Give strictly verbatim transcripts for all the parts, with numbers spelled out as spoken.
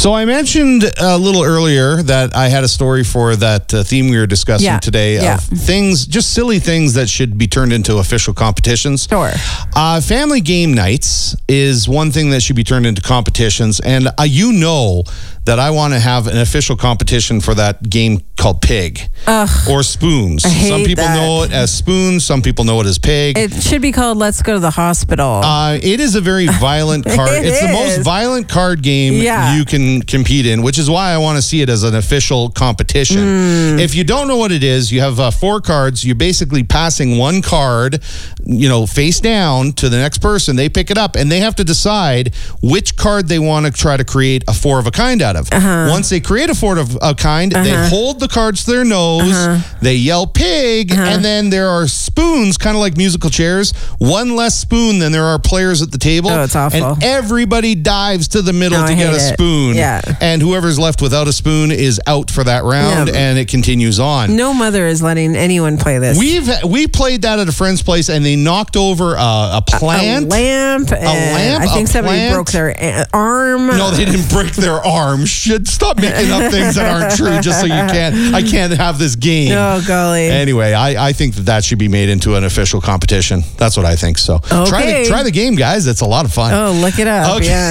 So I mentioned a little earlier that I had a story for that uh, theme we were discussing Yeah. today Yeah. of things, just silly things that should be turned into official competitions. Sure. Uh, family game nights is one thing that should be turned into competitions. And uh, you know that I want to have an official competition for that game called Pig. Ugh, or Spoons. I hate Some people that. know it as Spoons. Some people know it as Pig. it should be called Let's Go to the Hospital. Uh, it is a very violent card. It it's the most is. violent card game Yeah. you can compete in, which is why I want to see it as an official competition. Mm. If you don't know what it is, you have uh, four cards. You're basically passing one card, you know, face down to the next person. They pick it up, and they have to decide which card they want to try to create a four of a kind out of. Uh-huh. Once they create a four of a kind, they hold the cards to their nose, they yell Pig, and then there are spoons, kind of like musical chairs. One less spoon than there are players at the table. Oh, it's awful. And everybody dives to the middle No, to I get a hate it. spoon. Yeah. And whoever's left without a spoon is out for that round, Yeah. and it continues on. No mother is letting anyone play this. We've we played that at a friend's place, and they knocked over a, a plant. A lamp. and lamp, I think a somebody plant. broke their a- arm. No, they didn't break their arm. Should stop making up things that aren't true just so you can't. I can't have this game. Oh, golly. Anyway, I, I think that that should be made into an official competition. That's what I think. So try Okay. the try the game, guys. It's a lot of fun. Oh, look it up. Okay. Yeah.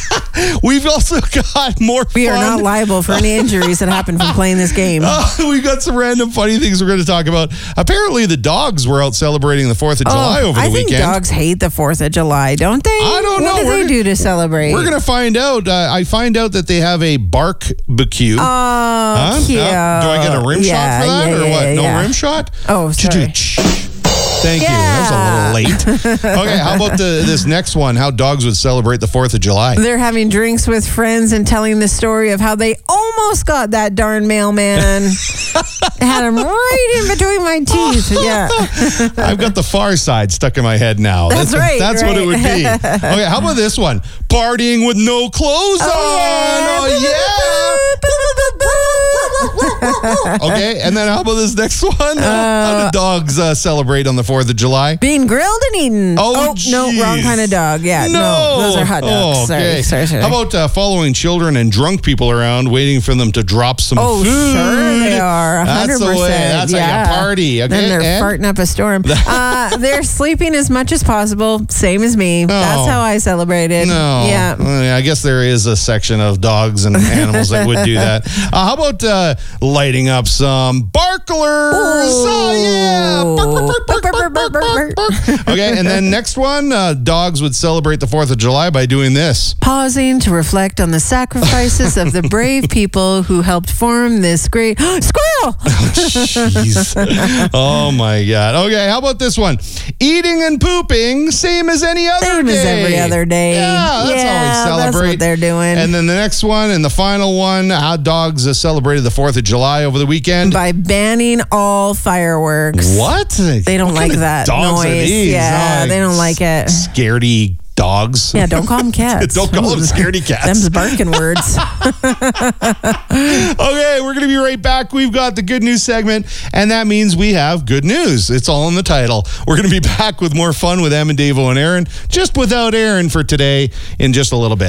We've also got more We fun. are not liable for any injuries that happen from playing this game. Uh, we got some random funny things we're going to talk about. Apparently, the dogs were out celebrating the fourth of July over the Oh, I think weekend. dogs hate the fourth of July, don't they? I don't know. What do We're they gonna- do to celebrate? We're going to find out. Uh, I find out that they have a barbecue. Oh, Huh? cute. Uh, do I get a rim Yeah, shot for that yeah, or what? yeah, No yeah. rim shot? Oh, sorry. Thank you. That was a little late. Okay, how about the, this next one? How dogs would celebrate the fourth of July. They're having drinks with friends and telling the story of how they almost got that darn mailman. Had him right in between my teeth. Yeah. I've got the Far Side stuck in my head now. That's right, That's what it right. would be. Okay, how about this one? Partying with no clothes on. Oh, yeah. Okay, and then how about this next one? how do dogs uh, celebrate on the fourth of July? Being grilled and eaten. Oh, no, wrong geez. kind of dog. Yeah, no, those are hot dogs. Oh, okay. Sorry, sorry, sorry. How about uh, following children and drunk people around, waiting for them to drop some Oh, food? sure they are. one hundred That's percent. the way. That's yeah. like a party. Okay, Then they're and? farting up a storm. uh, they're sleeping as much as possible. Same as me. That's how I celebrated. No. Yeah. Well, I guess there is a section of dogs and animals that would do that. Uh, how about uh, lighting up some barklers? Oh, yeah. Bark, bark, bark, bark, bark, bark, bark. Okay, and then next one, uh, dogs would celebrate the fourth of July by doing this. Pausing to reflect on the sacrifices of the brave people who helped form this great squirrel. Jeez. Oh, my God. Okay, how about this one? Eating and pooping, same as any other Same day. as every other day. Yeah, that's Yeah, how we that's celebrate. what they're doing. And then the next one and the final one, how dogs uh, celebrated the fourth of July over the weekend. By banning all fireworks. What? They don't What like kind of that dogs are noise. these? Yeah, Oh, they don't like it. Scaredy dogs. Yeah, don't call them cats. Don't call them scaredy cats. Them's barking words. Okay, we're going to be right back. We've got the good news segment, and that means we have good news. It's all in the title. We're going to be back with more fun with Em and Davo and Aaron, just without Aaron for today in just a little bit.